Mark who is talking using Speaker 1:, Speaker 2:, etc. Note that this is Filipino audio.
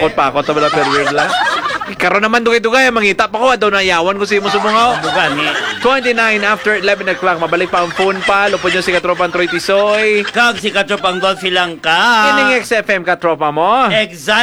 Speaker 1: Pakot-pakot na wala per weird lang. Karon naman dugay-dugay, mangita pa ko. Daw nayawan ko si mo sumungaw.
Speaker 2: Bugani.
Speaker 1: 29 after 11 o'clock. Mabalik pa ang phone pa. Lupod nyo si Katropa Troy Tisoy.
Speaker 2: Kag si Katropang Dolphy lang ka.
Speaker 1: Kining XFM Katropa mo.
Speaker 2: Exact.